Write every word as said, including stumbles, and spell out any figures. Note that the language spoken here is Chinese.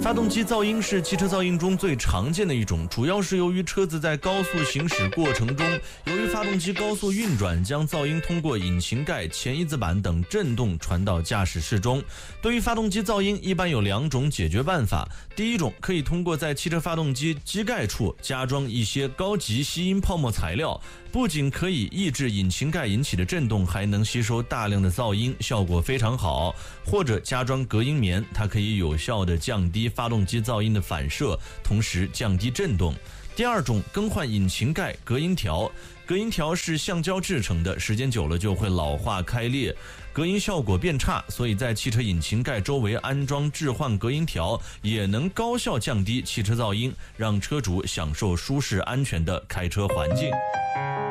发动机噪音是汽车噪音中最常见的一种，主要是由于车子在高速行驶过程中，由于发动机高速运转，将噪音通过引擎盖、前翼子板等振动传到驾驶室中。对于发动机噪音，一般有两种解决办法。第一种，可以通过在汽车发动机机盖处加装一些高级吸音泡沫材料，不仅可以抑制引擎盖引起的震动，还能吸收大量的噪音，效果非常好。或者加装隔音棉，它可以有效地降低发动机噪音的反射，同时降低震动。第二种，更换引擎盖隔音条。隔音条是橡胶制成的，时间久了就会老化开裂，隔音效果变差，所以在汽车引擎盖周围安装置换隔音条，也能高效降低汽车噪音，让车主享受舒适安全的开车环境。